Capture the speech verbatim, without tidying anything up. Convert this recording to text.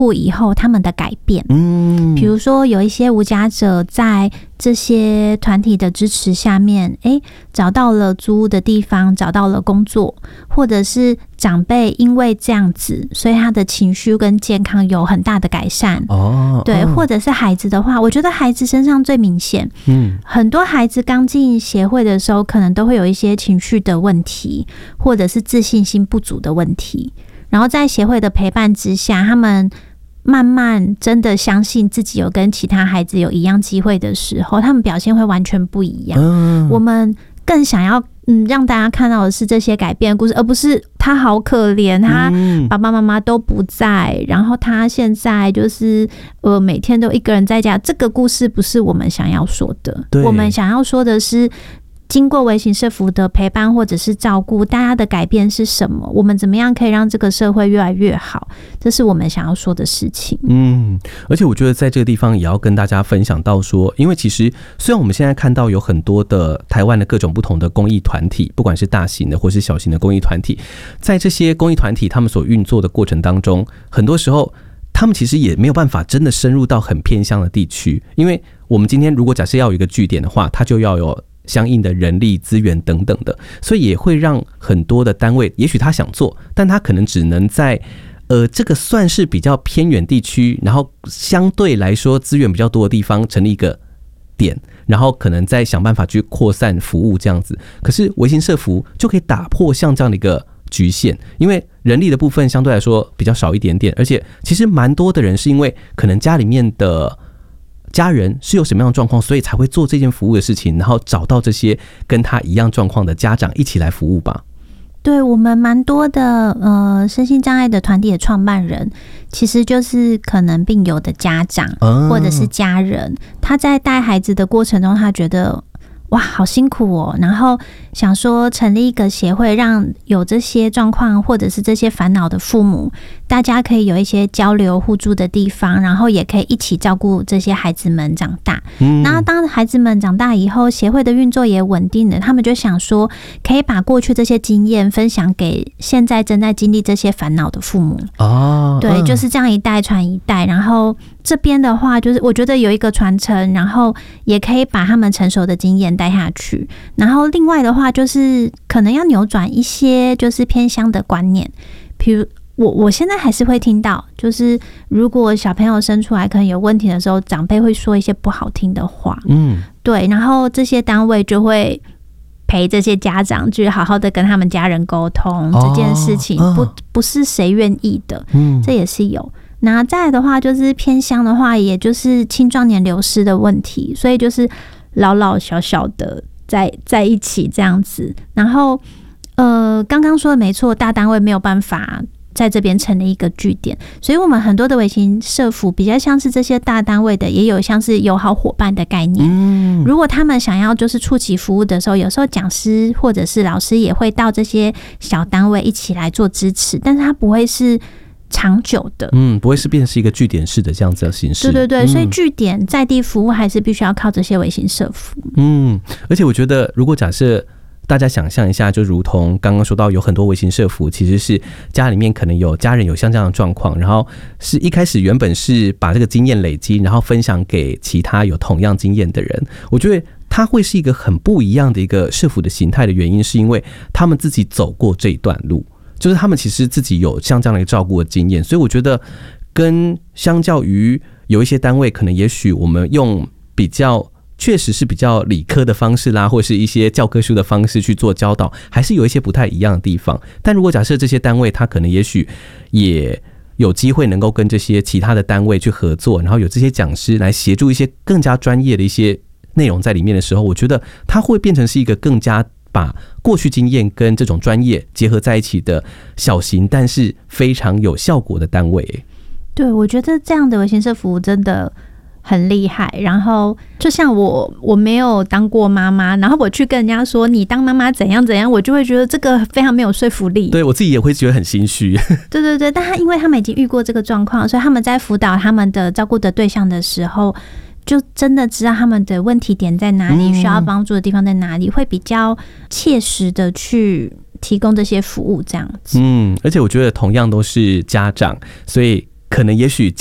护以后他们的改变。嗯，比如说有一些无家者在这些团体的支持下面，诶，找到了租屋的地方，找到了工作，或者是长辈因为这样子，所以他的情绪跟健康有很大的改善。哦，对，或者是孩子的话，我觉得孩子身上最明显。嗯，很多孩子刚进协会的时候，可能都会有一些情绪的问题，或者是自信心不足的问题。然后在协会的陪伴之下，他们慢慢真的相信自己有跟其他孩子有一样机会的时候，他们表现会完全不一样。嗯，我们更想要嗯让大家看到的是这些改变的故事，而不是他好可怜，他爸爸妈妈都不在，然后他现在就是呃每天都一个人在家。这个故事不是我们想要说的，我们想要说的是，经过微型社福的陪伴或者是照顾，大家的改变是什么？我们怎么样可以让这个社会越来越好？这是我们想要说的事情。 嗯，而且我觉得在这个地方也要跟大家分享到说，因为其实虽然我们现在看到有很多的台湾的各种不同的公益团体，不管是大型的或是小型的公益团体，在这些公益团体他们所运作的过程当中，很多时候他们其实也没有办法真的深入到很偏乡的地区，因为我们今天如果假设要有一个据点的话，它就要有相应的人力资源等等的，所以也会让很多的单位，也许他想做，但他可能只能在呃这个算是比较偏远地区，然后相对来说资源比较多的地方成立一个点，然后可能再想办法去扩散服务这样子。可是微型社福就可以打破像这样的一个局限，因为人力的部分相对来说比较少一点点，而且其实蛮多的人是因为可能家里面的家人是有什么样的状况，所以才会做这件服务的事情，然后找到这些跟他一样状况的家长一起来服务吧。 对，我们蛮多的呃身心障碍的团体的创办人，其实就是可能病友的家长或者是家人，他在带孩子的过程中，他觉得哇好辛苦哦，然后想说成立一个协会，让有这些状况或者是这些烦恼的父母，大家可以有一些交流互助的地方，然后也可以一起照顾这些孩子们长大。嗯，那当孩子们长大以后，协会的运作也稳定了，他们就想说可以把过去这些经验分享给现在正在经历这些烦恼的父母。哦，对，就是这样一代传一代，然后这边的话就是我觉得有一个传承，然后也可以把他们成熟的经验带下去。然后另外的话就是可能要扭转一些就是偏乡的观念，比如我我现在还是会听到，就是如果小朋友生出来可能有问题的时候，长辈会说一些不好听的话。嗯，对，然后这些单位就会陪这些家长去好好的跟他们家人沟通、哦、这件事情不不是谁愿意的。嗯，这也是有。那再来的话就是偏乡的话，也就是青壮年流失的问题，所以就是老老小小的在在一起这样子。然后呃，刚刚说的没错，大单位没有办法在这边成立一个据点，所以我们很多的微型社福比较像是这些大单位的，也有像是友好伙伴的概念。嗯，如果他们想要就是初期服务的时候，有时候讲师或者是老师也会到这些小单位一起来做支持，但是他不会是长久的，嗯， 不会是变成是一个据点式的这样子的形式。 对对对，嗯，所以据点在地服务还是必须要靠这些微型社福。 嗯，而且我觉得，如果假设大家想象一下，就如同刚刚说到，有很多微型社福其实是家里面可能有家人有像这样的状况，然后是一开始原本是把这个经验累积，然后分享给其他有同样经验的人。我觉得它会是一个很不一样的一个社福的形态的原因，是因为他们自己走过这一段路。就是他们其实自己有像这样的一个照顾的经验，所以我觉得跟相较于有一些单位，可能也许我们用比较确实是比较理科的方式啦，或是一些教科书的方式去做教导，还是有一些不太一样的地方。但如果假设这些单位他可能也许也有机会能够跟这些其他的单位去合作，然后有这些讲师来协助一些更加专业的一些内容在里面的时候，我觉得它会变成是一个更加把过去经验跟这种专业结合在一起的小型但是非常有效果的单位。 对，我觉得这样的微型社服务真的很厉害。然后就像我我没有当过妈妈，然后我去跟人家说你当妈妈怎样怎样，我就会觉得这个非常没有说服力。 对，我自己也会觉得很心虚。 对对对，但他因为他们已经遇过这个状况，所以他们在辅导他们的照顾的对象的时候，就真的知道他们的问题点在哪里，需要帮助的地方在哪里，会比较切实的去提供这些服务这样子。 嗯，而且我觉得同样都是家长，所以可能也许